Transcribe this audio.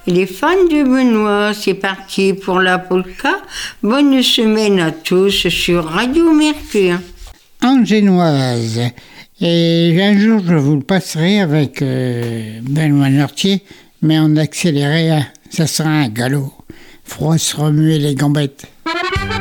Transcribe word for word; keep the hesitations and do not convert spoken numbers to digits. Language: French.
Les fans de Benoît, c'est parti pour la polka. Bonne semaine à tous sur Radio Mercure. En génoise. Et un jour, je vous le passerai avec euh, Benoît Nortier, mais en accéléré, hein. Ça sera un galop. Faut se remuer les gambettes.